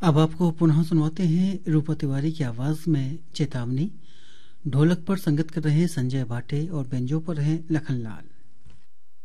अब आपको पुनः सुनवाते हैं रूपा तिवारी की आवाज में चेतावनी। ढोलक पर संगत कर रहे हैं संजय भाटे और बेंजो पर हैं लखनलाल।